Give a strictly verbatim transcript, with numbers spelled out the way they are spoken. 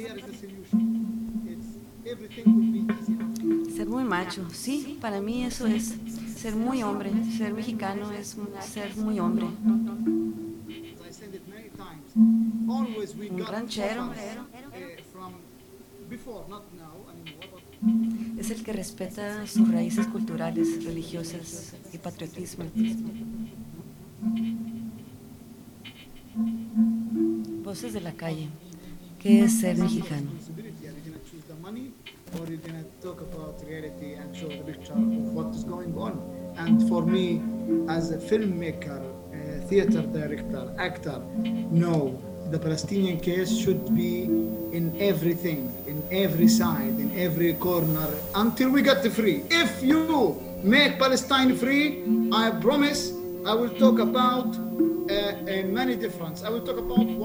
Ser muy macho, sí, para mí eso es ser muy hombre. Ser mexicano es ser muy hombre. Un ranchero es el que respeta sus raíces culturales, religiosas y patriotismo. Voces de la calle. ¿Qué es ser mexicano? Or you're gonna talk about reality and show the picture of what is going on. And for me, as a filmmaker, uh, theater director, actor, no, the Palestinian case should be in everything, in every side, in every corner, until we get free. If you make Palestine free, I promise I will talk about uh, uh, many difference. I will talk about